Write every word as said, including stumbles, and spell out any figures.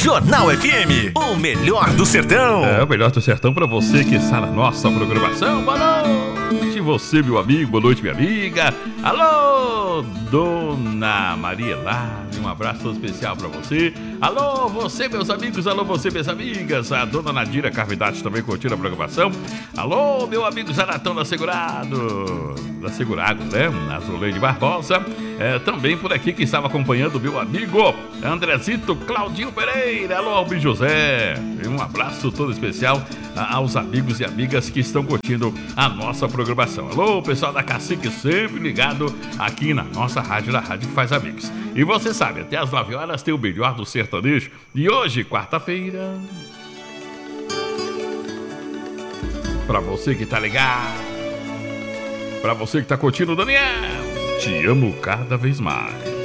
Jornal F M, o melhor do sertão. É, o melhor do sertão pra você que está na nossa programação. Boa noite, você, meu amigo. Boa noite, minha amiga. Alô, Dona Maria Lari, um abraço todo especial pra você. Alô, você, meus amigos. Alô, você, minhas amigas. A Dona Nadira Carvidade também curtindo a programação. Alô, meu amigo Zaratão da Segurado, da Segurado, né? Azuleide Barbosa. É, também por aqui que estava acompanhando o meu amigo Andrezito Claudinho Pereira. Alô, Albi José. E um abraço todo especial aos amigos e amigas que estão curtindo a nossa programação. Alô, pessoal da Cacique, sempre ligado aqui na nossa rádio, na Rádio que Faz Amigos. E você sabe, até às nove horas tem o melhor do sertanejo. E hoje, quarta-feira, pra você que tá ligado, pra você que tá curtindo, Daniel, te amo cada vez mais.